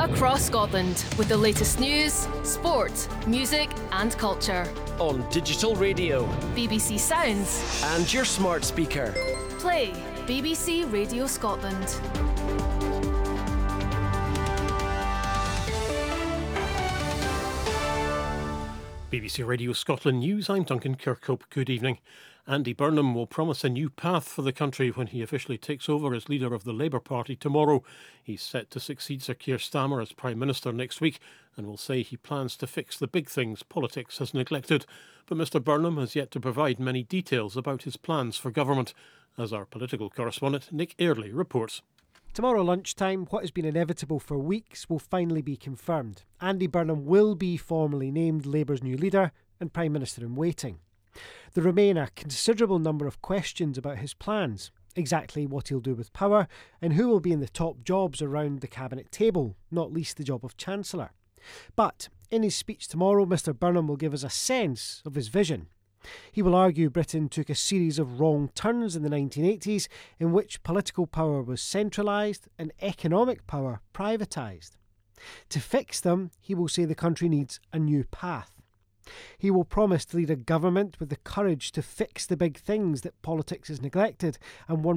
across Scotland with the latest news, sport, music and culture. On digital radio, BBC Sounds and your smart speaker. Play BBC Radio Scotland. BBC Radio Scotland News, I'm Duncan Kirkhope. Good evening. Andy Burnham will promise a new path for the country when he officially takes over as leader of the Labour Party tomorrow. He's set to succeed Sir Keir Starmer as Prime Minister next week and will say he plans to fix the big things politics has neglected. But Mr Burnham has yet to provide many details about his plans for government, as our political correspondent Nick Earley reports. Tomorrow lunchtime, what has been inevitable for weeks will finally be confirmed. Andy Burnham will be formally named Labour's new leader and Prime Minister in waiting. There remain a considerable number of questions about his plans, exactly what he'll do with power and who will be in the top jobs around the cabinet table, not least the job of Chancellor. But in his speech tomorrow, Mr Burnham will give us a sense of his vision. He will argue Britain took a series of wrong turns in the 1980s in which political power was centralised and economic power privatised. To fix them, he will say the country needs a new path. He will promise to lead a government with the courage to fix the big things that politics has neglected and one